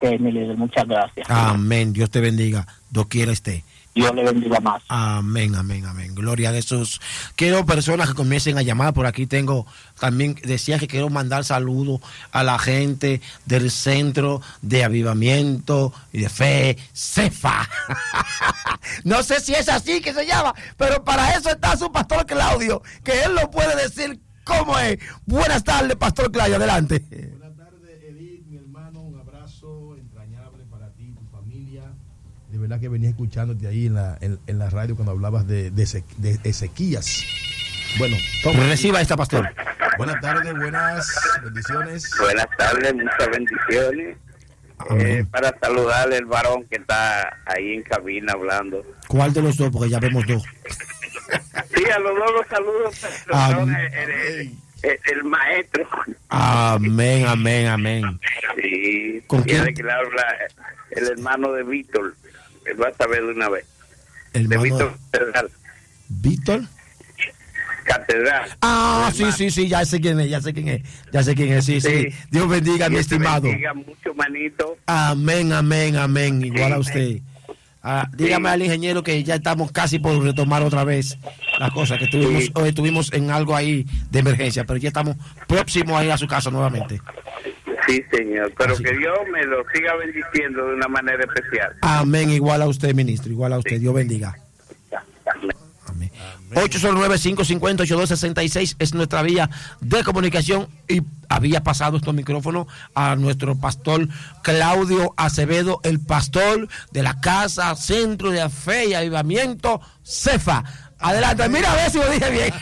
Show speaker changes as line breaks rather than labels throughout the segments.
mi líder, muchas gracias.
Amén, Dios te bendiga, Dios quiera esté.
Dios le bendiga más.
Amén, amén, amén. Gloria a Jesús. Quiero personas que comiencen a llamar. Por aquí tengo también, decía que quiero mandar saludos a la gente del Centro de Avivamiento y de Fe, CEFA. No sé si es así que se llama, pero para eso está su pastor Claudio, que él lo puede decir cómo es. Buenas tardes, pastor Claudio, adelante.
Buenas tardes, Edith, mi hermano, un abrazo entrañable para ti y tu familia. De verdad que venía escuchándote ahí en la radio cuando hablabas de Ezequías. Bueno,
reciba esta, pastor.
Buenas tardes, buenas bendiciones.
Buenas tardes, muchas bendiciones. Para saludar al varón que está ahí en cabina hablando.
¿Cuál de los dos? Porque ya vemos dos.
Sí, a los dos los saludos. Son el maestro.
Amén, amén, amén.
Sí,
¿con quién?
Que le habla el hermano de Víctor. Él va a saber de una vez.
¿El
de Víctor Catedral.
¿Víctor?
Catedral.
Sí, ya sé quién es, sí. Dios bendiga, mi estimado.
Dios bendiga mucho, manito.
Amén, amén, amén, igual a usted. Dígame al ingeniero que ya estamos casi por retomar otra vez las cosas, que estuvimos en algo ahí de emergencia, pero ya estamos próximos a ir a su casa nuevamente.
Sí, señor, pero que Dios me lo siga bendiciendo de una manera especial.
Amén, igual a usted, ministro, igual a usted, Dios bendiga. Amén. 809-550-8266 es nuestra vía de comunicación, y había pasado estos micrófonos a nuestro pastor Claudio Acevedo, el pastor de la Casa Centro de Fe y Avivamiento, CEFA. Adelante, mira a ver si lo dije bien.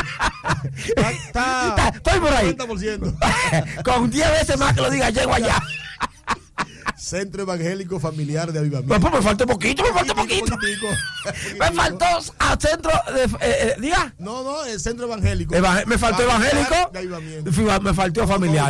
Estoy por ahí.
50%.
Con 10 veces más que lo diga, llego allá.
Centro Evangélico Familiar de Avivamiento.
Me faltó poquito. Me faltó a centro de... diga.
No, el Centro Evangélico.
Me faltó evangélico. Me faltó familiar.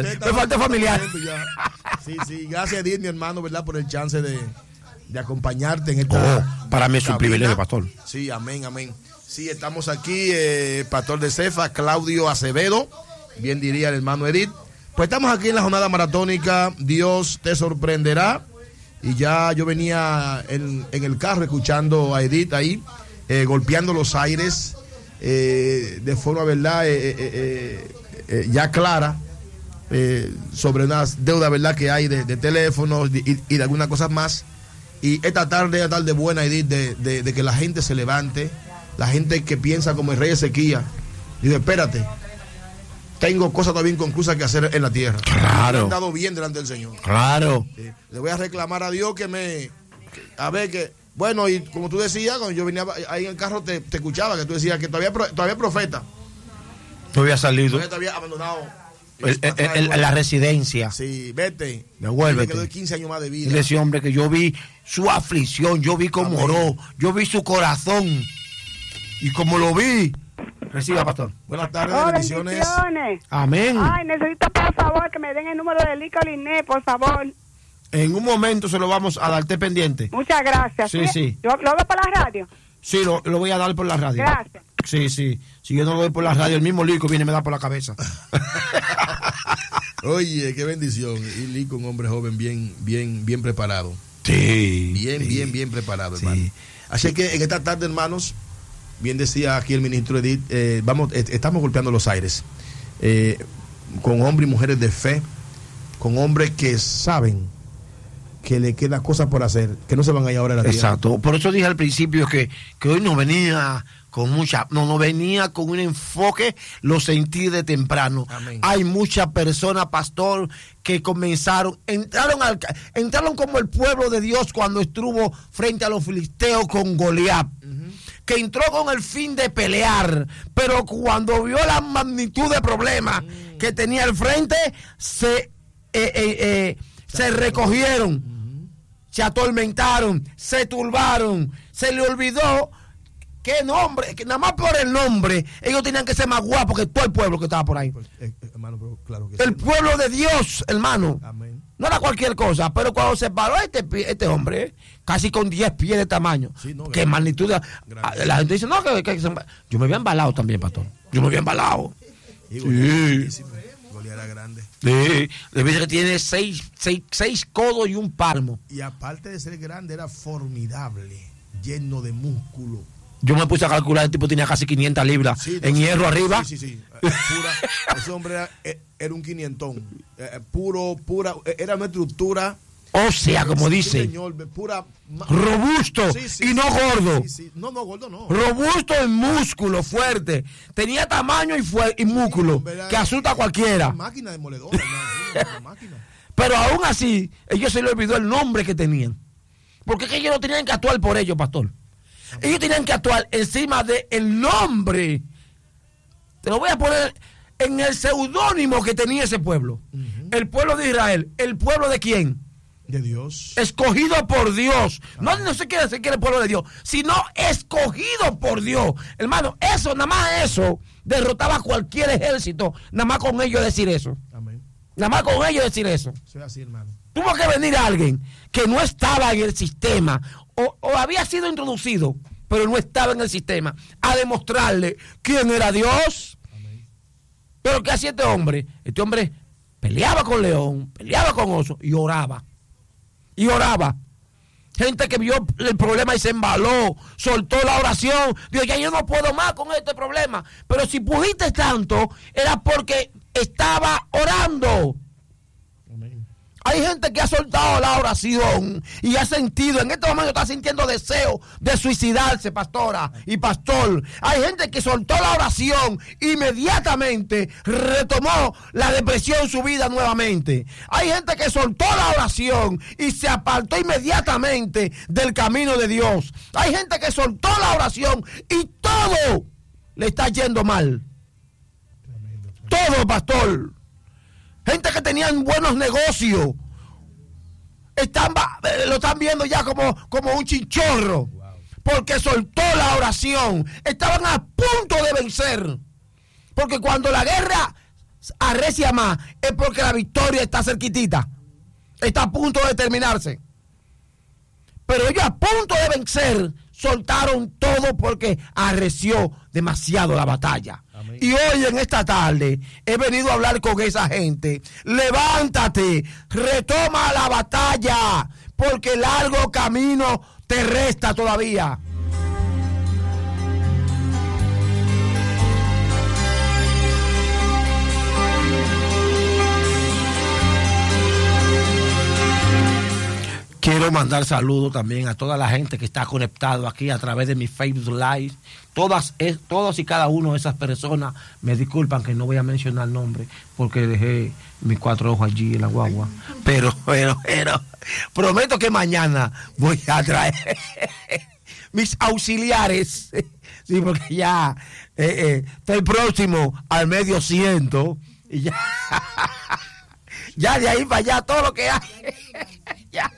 Sí, gracias a Dios, mi hermano, ¿verdad? Por el chance de acompañarte en esta...
para mí es un privilegio, pastor.
Sí, amén. Sí, estamos aquí, pastor de CEFA, Claudio Acevedo, bien diría el hermano Edith. Pues estamos aquí en la jornada maratónica, Dios te sorprenderá. Y ya yo venía en el carro escuchando a Edith ahí, golpeando los aires, de forma, ¿verdad?, ya clara, sobre unas deudas, ¿verdad?, que hay de teléfonos y de algunas cosas más. Y esta tarde buena, Edith, de que la gente se levante, la gente que piensa como el rey Ezequías, dice, espérate, tengo cosas todavía inconclusas que hacer en la tierra.
Claro.
Me han dado bien delante del Señor.
Claro.
Le voy a reclamar a Dios a ver que, bueno, y como tú decías, cuando yo venía ahí en el carro te escuchaba, que tú decías que todavía profeta.
No había salido.
Todavía te había abandonado.
La residencia.
Sí, vete.
Devuélvete.
Me quedó 15 años más de vida.
Dile a ese hombre que yo vi su aflicción, yo vi cómo oró, yo vi su corazón. Y como lo vi, reciba, pastor.
Buenas tardes, bendiciones.
Amén.
Ay, necesito, por favor, que me den el número de Lico Liné, por favor.
En un momento se lo vamos a darte pendiente.
Muchas gracias.
Sí.
¿Lo hago por la radio?
Sí, lo voy a dar por la radio.
Gracias.
Sí. Si yo no lo doy por la radio, el mismo Lico viene y me da por la cabeza.
Oye, qué bendición. Y Lico, un hombre joven bien preparado.
Sí.
Bien preparado, hermano. Así que en esta tarde, hermanos, bien decía aquí el ministro Edith, estamos golpeando los aires con hombres y mujeres de fe, con hombres que saben que le queda cosas por hacer, que no se van a ir ahora a la tierra.
Exacto. Por eso dije al principio que hoy no venía no venía con un enfoque, lo sentí de temprano.
Amén.
Hay muchas personas, pastor, que entraron como el pueblo de Dios cuando estuvo frente a los filisteos con Goliat. Que entró con el fin de pelear, pero cuando vio la magnitud de problemas que tenía al frente, se recogieron, se atormentaron, se turbaron, se le olvidó que nada más por el nombre, ellos tenían que ser más guapos que todo el pueblo que estaba por ahí.
Hermano, pero claro que
el pueblo de Dios, hermano.
Amén.
No era cualquier cosa, pero cuando se paró este hombre, casi con 10 pies de tamaño, que magnitud, la gente dice, no, que yo me había embalado también, pastor. Yo me había embalado.
Sí. Gloria era grande.
Sí, dice que tiene seis codos y un palmo.
Y aparte de ser grande, era formidable, lleno de músculo.
Yo me puse a calcular, el tipo tenía casi 500 libras en hierro arriba.
Sí. Ese hombre era un quinientón. Pura, era una estructura.
O sea, como dice,
señor, pura,
robusto y no gordo.
No, gordo no.
Robusto en músculo, fuerte. Tenía tamaño y músculo, que asusta a cualquiera.
Una máquina demoledora, una máquina.
Pero aún así, ellos se les olvidó el nombre que tenían. Porque es que ellos no tenían que actuar por ellos, pastor. Ellos tenían que actuar encima del nombre. Te lo voy a poner en el seudónimo que tenía ese pueblo. El pueblo de Israel. ¿El pueblo de quién?
De Dios.
Escogido por Dios. No se quiere decir que era el pueblo de Dios, sino escogido por Dios. Hermano, eso, nada más eso, derrotaba a cualquier ejército. Nada más con ellos decir eso.
Amén.
Nada más con ellos decir eso.
Soy así, hermano.
Tuvo que venir alguien que no estaba en el sistema o había sido introducido, pero no estaba en el sistema, a demostrarle quién era Dios.
Amén.
Pero ¿qué hacía este hombre? Este hombre peleaba con león, peleaba con oso y oraba. Y oraba. Gente que vio el problema y se embaló, soltó la oración. Dijo, ya yo no puedo más con este problema. Pero si pudiste tanto, era porque estaba orando.
Amén.
Hay gente que ha soltado la oración y ha sentido, en este momento está sintiendo deseo de suicidarse, pastora y pastor. Hay gente que soltó la oración, inmediatamente retomó la depresión en su vida nuevamente. Hay gente que soltó la oración y se apartó inmediatamente del camino de Dios. Hay gente que soltó la oración y todo le está yendo mal. Todo, pastor. Gente que tenían buenos negocios, lo están viendo ya como un chinchorro, porque soltó la oración. Estaban a punto de vencer, porque cuando la guerra arrecia más, es porque la victoria está cerquitita, está a punto de terminarse. Pero ellos a punto de vencer, soltaron todo porque arreció demasiado la batalla. Amén. Y hoy en esta tarde he venido a hablar con esa gente. Levántate, retoma la batalla, porque largo camino te resta todavía. Quiero mandar saludos también a toda la gente que está conectado aquí a través de mi Facebook Live. Todos y cada uno de esas personas, me disculpan que no voy a mencionar nombres porque dejé mis 4 ojos allí en la guagua. Pero, prometo que mañana voy a traer mis auxiliares. Sí, porque ya estoy próximo al medio ciento y ya, ya de ahí para allá todo lo que hay. Ya.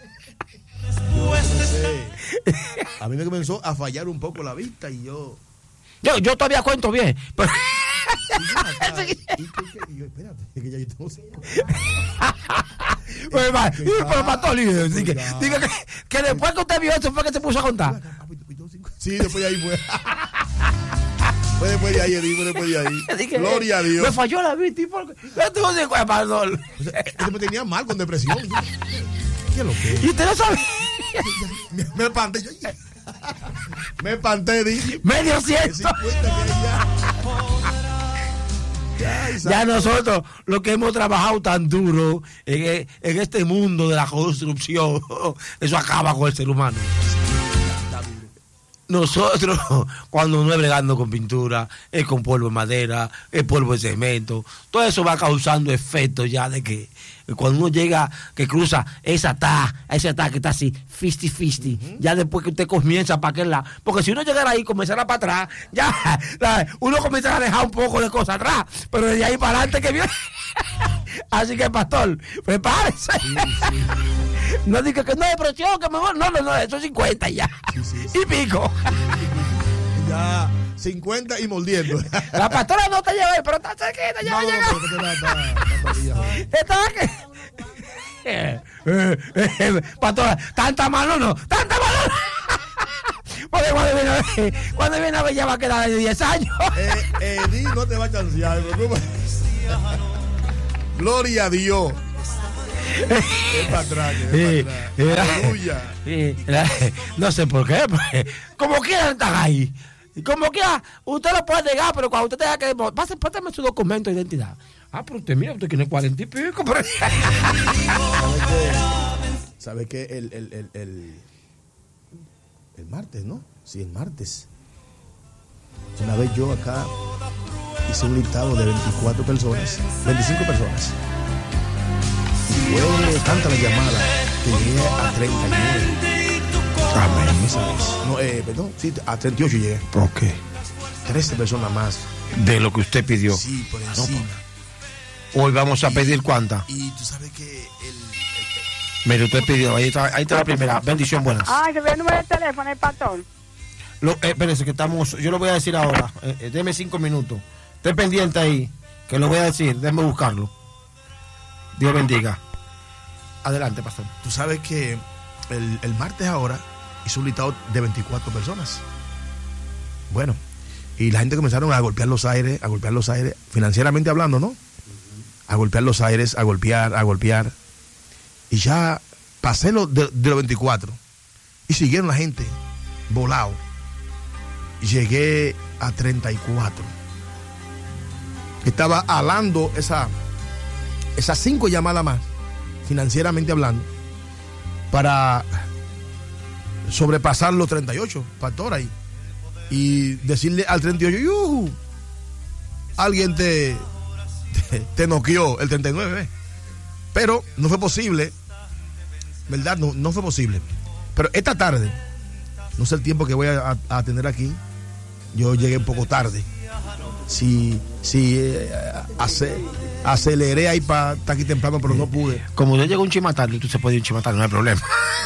A mí me comenzó a fallar un poco la vista y yo
todavía cuento bien, pero
espérate, que ya yo tengo 5.
Pero pastor, diga que después que usted vio eso fue que se puso a contar.
Sí, después de ahí fue. Fue después de ahí, después de ahí. Gloria a Dios.
Me falló la vista y porque yo tengo 5, pastor.
Ese me tenía mal con depresión. ¿Qué es lo que es?
Y usted no sabe.
Me espanté yo. Me espanté, dije.
Medio ciento. Ya nosotros, los que hemos trabajado tan duro en este mundo de la construcción, eso acaba con el ser humano. Nosotros, cuando uno es bregando con pintura, es con polvo de madera, es polvo de cemento, todo eso va causando efectos ya de que cuando uno llega, que cruza ese ataque que está así, 50-50, ya después que usted comienza para aquel lado, porque si uno llegara ahí, comenzara para atrás, ya, uno comenzará a dejar un poco de cosas atrás, pero de ahí para adelante que viene. Así que, pastor, prepárese. Sí. No diga que no hay presión, que mejor. No, eso es 50 ya. Sí. Y pico.
Ya, 50 y mordiendo.
La pastora no te lleva ahí, pero está cerquita, ya va a llegar. Está aquí. Pastora, tanta mano no. Porque cuando viene a ver ya va a quedar de 10 años.
Edith no te va a chancear, Gloria a Dios. Es para atrás, es para atrás. Aleluya.
No sé por qué, pues, como quieran estar ahí. Como quiera, usted lo puede negar, pero cuando usted tenga que... Pásame su documento de identidad. Ah, pero usted, mira, usted tiene 40 y pico. Pero...
¿Sabe qué? El martes, ¿no? Sí, el martes. Una vez yo acá hice un listado de 24 personas, 25 personas. Y fue tanta la llamada que llegué a 39.
Amén.
Esa vez. No, perdón, sí, a 38 llegué.
Ok.
13 personas más.
De lo que usted pidió.
Sí, por encima.
Hoy vamos a pedir cuántas.
Y tú sabes que
Mire, usted pidió, ahí está la primera. Bendición, buenas.
Ay, se ve el número de teléfono, el pastor.
Espérese, que estamos, yo lo voy a decir ahora. Deme 5 minutos. Esté pendiente ahí, que lo voy a decir. Déjeme buscarlo. Dios bendiga. Adelante, pastor.
Tú sabes que el martes ahora hizo un listado de 24 personas. Bueno, y la gente comenzaron a golpear los aires, financieramente hablando, ¿no? A golpear los aires, a golpear. Y ya pasé de los 24 y siguieron la gente volado. Y llegué a 34. Estaba alando esas 5 llamadas más, financieramente hablando, para sobrepasar los 38, pastor, ahí. Y decirle al 38, ¡yuhu! Alguien te noqueó el 39, pero no fue posible, ¿verdad? No fue posible. Pero esta tarde, no sé el tiempo que voy a tener aquí, yo llegué un poco tarde. Aceleré ahí para estar aquí temprano, pero no pude.
Como yo llego un chima tarde, tú se puede ir un chima tarde, no hay problema.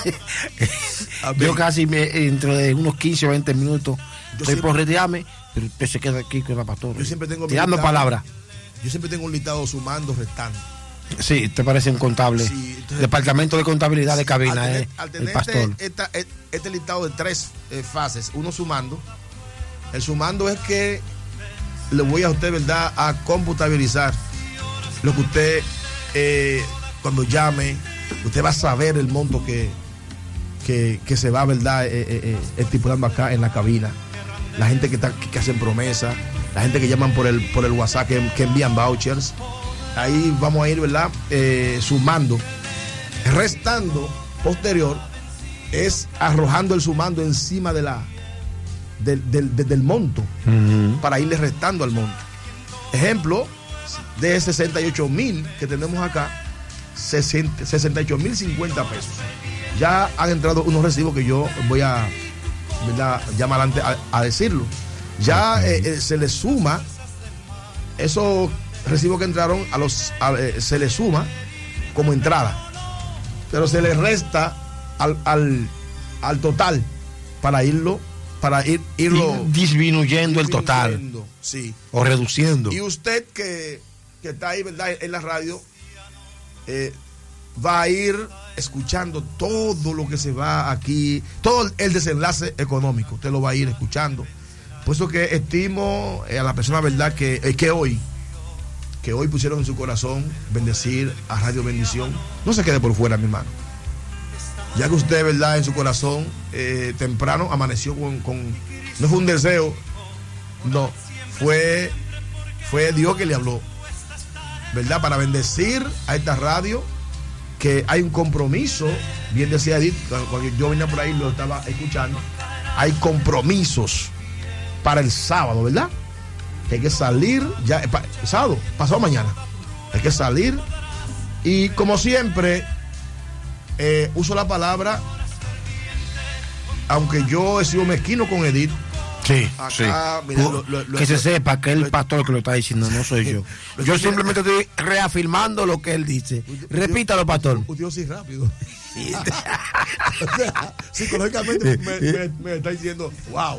Yo casi dentro de unos 15 o 20 minutos estoy por retirarme, pero usted se queda aquí con la pastora.
Yo siempre tengo
tirando palabras.
Yo siempre tengo un listado sumando, restando.
Sí, te parece un contable.
Sí, entonces,
departamento de contabilidad de cabina,
al tener
el pastor.
Este listado de 3 fases, uno sumando. El sumando es que le voy a usted, ¿verdad?, a computabilizar lo que usted, cuando llame, usted va a saber el monto que se va, ¿verdad?, estipulando acá en la cabina. La gente que hacen promesa, la gente que llaman por el WhatsApp, que envían vouchers. Ahí vamos a ir, ¿verdad?, sumando. Restando, posterior, es arrojando el sumando encima del monto, para irle restando al monto. Ejemplo, de 68,000 que tenemos acá, 68,050 pesos. Ya han entrado unos recibos que yo voy a, ¿verdad?, ya más adelante a decirlo. Ya se le suma esos recibos que entraron se le suma como entrada, pero se le resta al total para irlo
disminuyendo el total,
sí,
o reduciendo.
Y usted que está ahí, ¿verdad?, en la radio, va a ir escuchando todo lo que se va aquí, todo el desenlace económico, usted lo va a ir escuchando. Por eso que estimo a la persona, ¿verdad?, que hoy pusieron en su corazón bendecir a Radio Bendición. No se quede por fuera, mi hermano. Ya que usted, ¿verdad?, en su corazón temprano amaneció con no fue un deseo, no, fue Dios que le habló, ¿verdad?, para bendecir a esta radio, que hay un compromiso. Bien decía Edith, cuando yo venía por ahí lo estaba escuchando, hay compromisos para el sábado, ¿verdad? Hay que salir ya, sábado, pasado mañana, hay que salir. Y como siempre, uso la palabra, aunque yo he sido mezquino con Edith.
Sí,
acá,
sí.
Mira,
que se sepa que el pastor que lo está diciendo, no soy yo. Yo simplemente estoy reafirmando lo que él dice. Repítalo, pastor.
Usted sí rápido. Sí. O sea, psicológicamente me está diciendo, wow.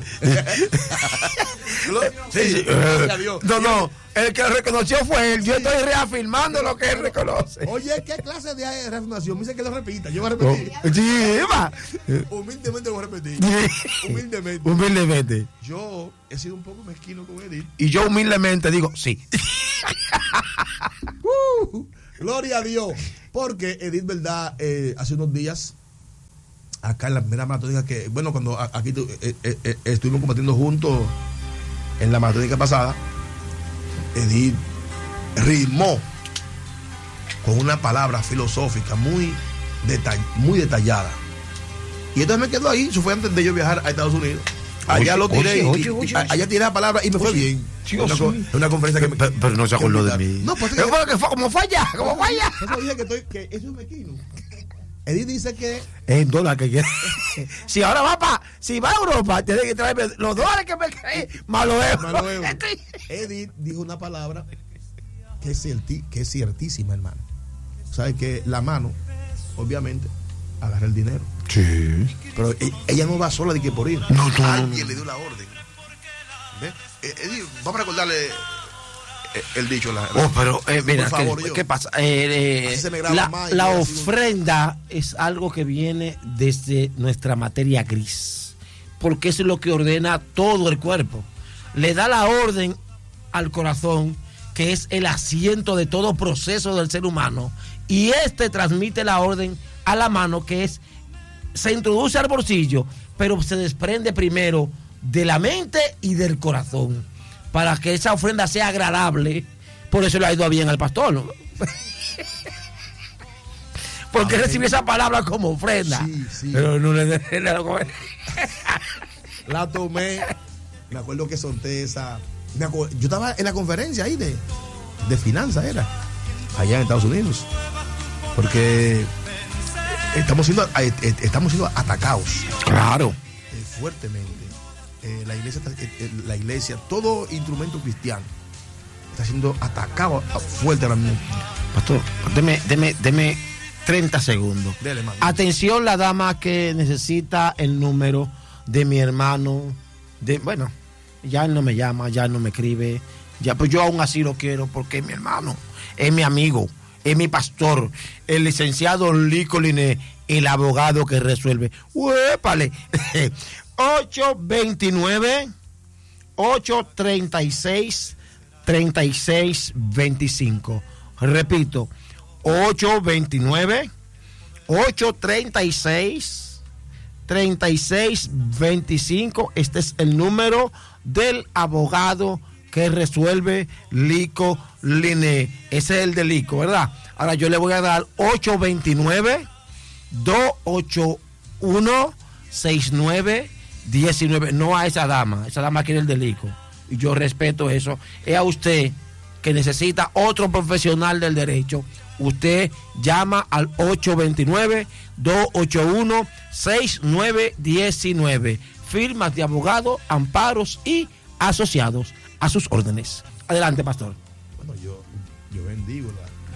Sí,
no, el que reconoció fue él. Yo estoy reafirmando lo que él reconoce.
Oye, ¿qué clase de reafirmación? Me dice que lo repita. Yo voy a repetir.
Sí, va.
Humildemente voy a repetir.
Humildemente.
Yo he sido un poco mezquino con Edith.
Y yo humildemente digo, sí.
Gloria a Dios. Porque Edith, verdad, hace unos días, acá en la primera maratónica que, bueno, cuando aquí estuvimos combatiendo juntos en la maratónica pasada, Edith rimó con una palabra filosófica muy detallada. Y entonces me quedó ahí. Eso fue antes de yo viajar a Estados Unidos. Allá lo tiré. Allá tiré la palabra y me fue bien. Una conferencia que
pero no se acordó de mí.
No, pues
¿Cómo fue allá?
Eso dije que eso es mequino. Edith dice que
en dólar que quiere. Si ahora si va a Europa, tiene que traerme los dólares que me caen, malo euros.
Edith dijo una palabra que es ciertísima, hermano. Sabes que la mano, obviamente, agarra el dinero.
Sí.
Pero ella no va sola de que por ir. Alguien le dio la orden. ¿Ves? Edith, vamos a recordarle el dicho.
Pero mira,
por favor,
¿qué pasa? La
más,
ofrenda es algo que viene desde nuestra materia gris, porque eso es lo que ordena todo el cuerpo. Le da la orden al corazón, que es el asiento de todo proceso del ser humano, y transmite la orden a la mano, que se introduce al bolsillo, pero se desprende primero de la mente y del corazón, para que esa ofrenda sea agradable. Por eso le ha ido bien al pastor, ¿no? Porque recibió esa palabra como ofrenda.
Sí.
Pero no le
la tomé. Me acuerdo que solté esa. Yo estaba en la conferencia ahí de finanzas, era allá en Estados Unidos. Porque estamos siendo atacados.
Claro.
Fuertemente. La iglesia, todo instrumento cristiano está siendo atacado fuerte ahora mismo.
Pastor, deme 30 segundos.
Dele,
atención, la dama que necesita el número de mi hermano. Bueno, ya él no me llama, ya él no me escribe. Ya, pues yo aún así lo quiero porque es mi hermano, es mi amigo, es mi pastor, el licenciado Lico Liné, el abogado que resuelve. ¡Uépale! 829-836-3625. Repito, 829-836-3625. Este es el número del abogado que resuelve, Lico Liné. Ese es el de Lico, ¿verdad? Ahora yo le voy a dar 829-281-6919. No a esa dama quiere el delico, y yo respeto eso. Es a usted que necesita otro profesional del derecho. Usted llama al 829-281-6919. Firmas de abogados, amparos y asociados a sus órdenes. Adelante, pastor.
Bueno, yo bendigo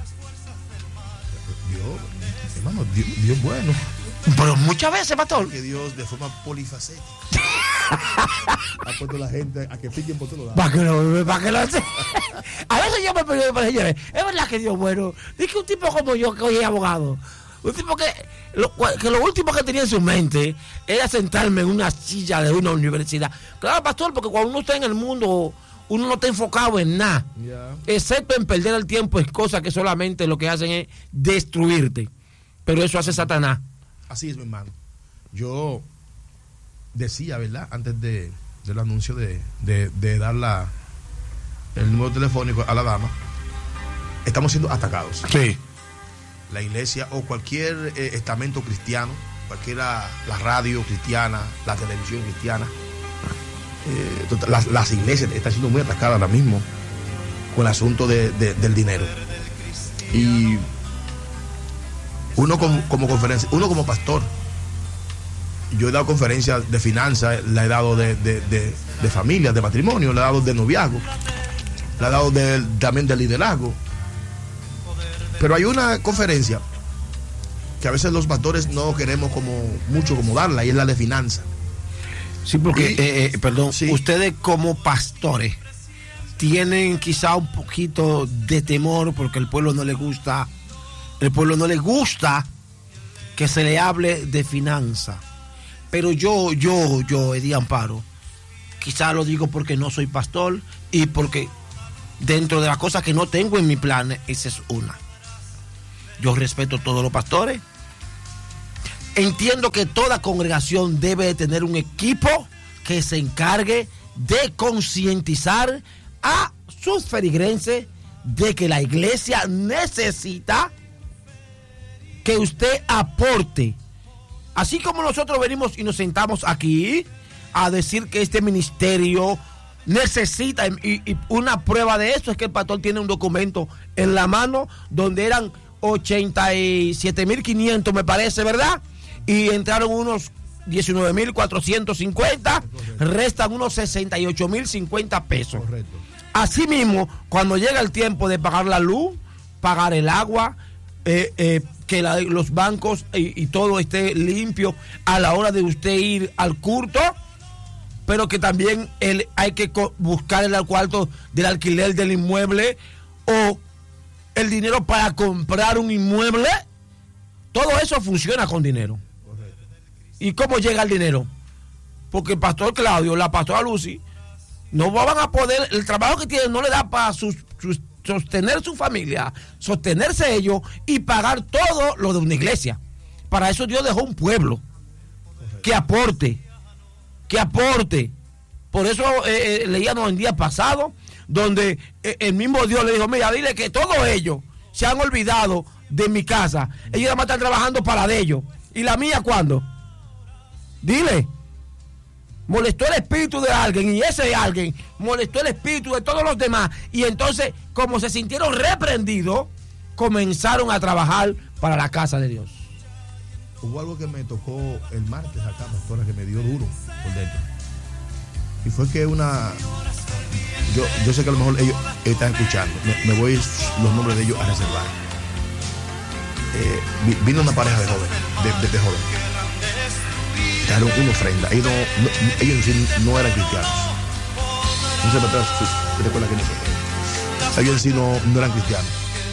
hermano, Dios es bueno.
Pero muchas veces, pastor,
que Dios de forma polifacética ha puesto a la gente a que piquen por todos lados.
Para que lo A veces yo me pregunto, señores, es verdad que Dios es bueno. Dice que un tipo como yo, que hoy es abogado, un tipo que lo último que tenía en su mente era sentarme en una silla de una universidad. Claro, pastor, porque cuando uno está en el mundo, uno no está enfocado en nada, excepto en perder el tiempo, es cosa que solamente lo que hacen es destruirte. Pero eso hace Satanás.
Así es, mi hermano. Yo decía, ¿verdad? Antes del anuncio de dar el número telefónico a la dama, estamos siendo atacados.
Sí.
La iglesia o cualquier estamento cristiano, cualquiera, la radio cristiana, la televisión cristiana, las iglesias están siendo muy atacadas ahora mismo con el asunto del dinero. Y uno como conferencia, uno como pastor, yo he dado conferencias de finanzas, la he dado de familia, de matrimonio, la he dado de noviazgo, la he dado también de liderazgo. Pero hay una conferencia que a veces los pastores no queremos mucho darla, y es la de finanzas.
Sí, porque, perdón,
sí.
Ustedes como pastores tienen quizá un poquito de temor porque el pueblo no le gusta que se le hable de finanzas. Pero yo, Edith Amparo, quizá lo digo porque no soy pastor y porque dentro de las cosas que no tengo en mi plan, esa es una. Yo respeto a todos los pastores. Entiendo que toda congregación debe de tener un equipo que se encargue de concientizar a sus feligreses de que la iglesia necesita que usted aporte. Así como nosotros venimos y nos sentamos aquí a decir que este ministerio necesita, y una prueba de eso es que el pastor tiene un documento en la mano donde eran 87.500, me parece, ¿verdad? Y entraron unos 19.450, restan unos 68.050 pesos.
Correcto.
Asimismo, cuando llega el tiempo de pagar la luz, pagar el agua, que los bancos y todo esté limpio a la hora de usted ir al culto, pero que también hay que buscar el cuarto del alquiler del inmueble o el dinero para comprar un inmueble. Todo eso funciona con dinero. Correcto. ¿Y cómo llega el dinero? Porque el pastor Claudio, la pastora Lucy, no van a poder, el trabajo que tienen no le da para sostener su familia, sostenerse ellos y pagar todo lo de una iglesia. Para eso Dios dejó un pueblo que aporte. Por eso leíamos el día pasado, donde el mismo Dios le dijo, mira, dile que todos ellos se han olvidado de mi casa. Ellos nada más están trabajando para la de ellos. ¿Y la mía cuándo? Dile. Molestó el espíritu de alguien y ese alguien molestó el espíritu de todos los demás. Y entonces, como se sintieron reprendidos, comenzaron a trabajar para la casa de Dios.
Hubo algo que me tocó el martes acá, pastora, que me dio duro por dentro. Y fue que yo sé que a lo mejor ellos están escuchando. Me voy los nombres de ellos a reservar. Vino una pareja de jóvenes, de jóvenes. Dejaron una ofrenda. Ellos en sí no eran cristianos. No sé, ¿te recuerdas que no? Ellos en sí no eran cristianos.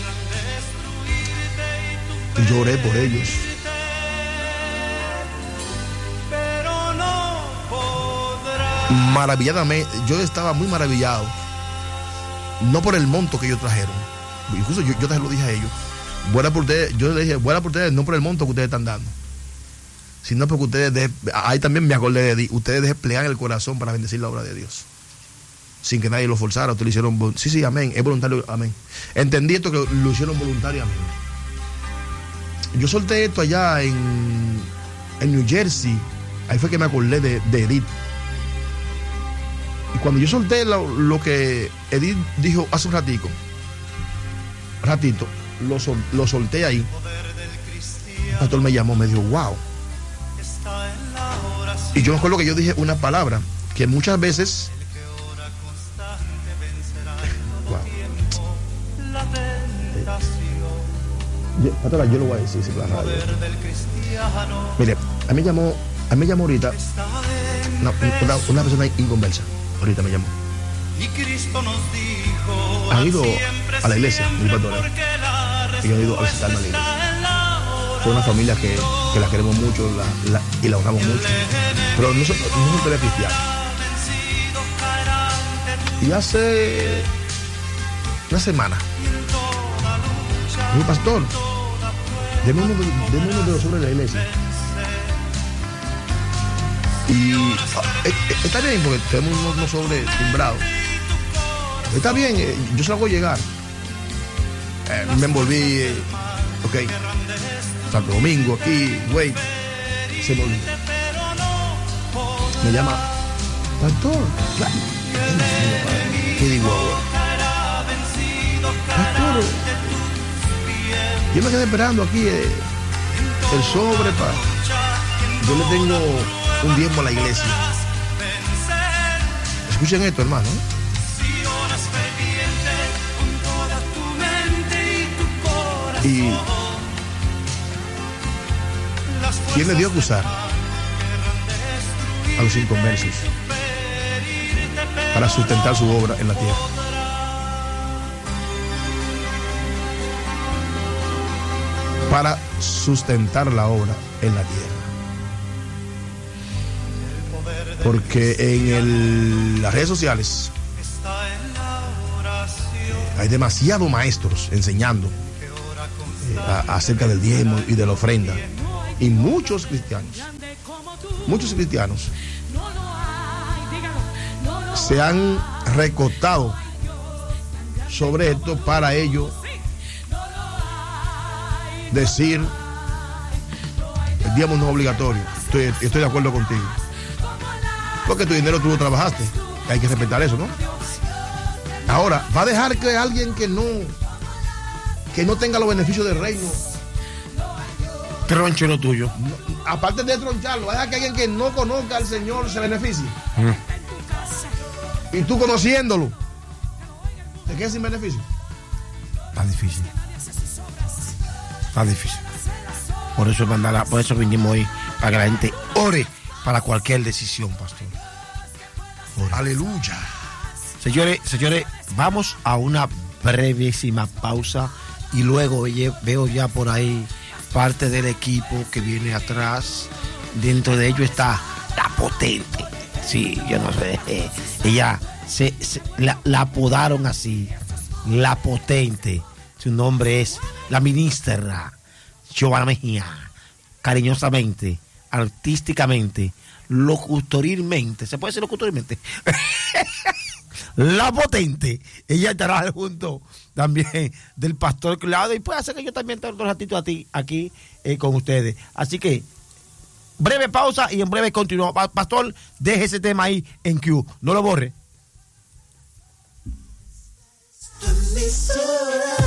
Y lloré por ellos. Maravilladamente, yo estaba muy maravillado. No por el monto que ellos trajeron. Incluso yo se lo dije a ellos. Buena por ustedes, yo les dije, buena por ustedes, no por el monto que ustedes están dando, sino porque ustedes, ahí también me acordé de ustedes desplegan el corazón para bendecir la obra de Dios, sin que nadie lo forzara. Ustedes lo hicieron, sí, amén, es voluntario, amén. Entendí esto que lo hicieron voluntariamente. Yo solté esto allá en New Jersey, ahí fue que me acordé de Edith. Y cuando yo solté lo que Edith dijo hace un ratito, lo solté ahí, el pastor me llamó, me dijo, wow. Y yo me acuerdo que yo dije una palabra que muchas veces, wow. Pastora, yo lo voy a decir por la radio. Mire, a mí me llamó ahorita una persona inconversa. Ahorita me llamó. Han ido a la iglesia, mis pastores. Ellos han ido a visitarme a la iglesia. Fue una familia que la queremos mucho y la honramos mucho. Pero no somos cristianos. Y hace una semana, mi pastor, deme uno de los sobres de la iglesia. Y está bien porque tenemos unos sobres timbrados. Está bien, yo se lo hago llegar. Me envolví, ok, Santo Domingo, aquí, güey, se me olvidó. Me llama, pastor, ¿qué digo ahora? Pastor, yo me quedé esperando aquí el sobre para... Yo le tengo un diezmo a la iglesia. Escuchen esto, hermano. Y ¿quién le dio que usar a los inconversos para sustentar su obra en la tierra? Para sustentar la obra en la tierra. Porque en las redes sociales hay demasiados maestros enseñando acerca del diezmo y de la ofrenda. Y muchos cristianos se han recostado sobre esto para ellos decir el diezmo no es obligatorio. Estoy de acuerdo contigo, porque tu dinero tú lo trabajaste, hay que respetar eso, ¿no? Ahora, ¿va a dejar que alguien que no tenga los beneficios del reino
tronche lo tuyo?
No, aparte de troncharlo, ¿va a dejar que alguien que no conozca al Señor se beneficie? Y tú conociéndolo, ¿te quedas sin beneficio?
Está difícil. Por eso vinimos hoy, para que la gente ore para cualquier decisión, pastor. Ore.
Aleluya.
Señores, vamos a una brevísima pausa y luego veo ya por ahí parte del equipo que viene atrás. Dentro de ello está la potente. Sí, yo no sé. Ella la apodaron así, la potente. Su nombre es la ministra Giovanna Mejía. Cariñosamente, artísticamente, locutorilmente. ¿Se puede decir locutorilmente? La potente. Ella estará junto también del pastor Claudio y puede hacer que yo también tenga otro ratito aquí con ustedes. Así que breve pausa y en breve continuamos. Pastor, deje ese tema ahí en Q. No lo borre.
Emisora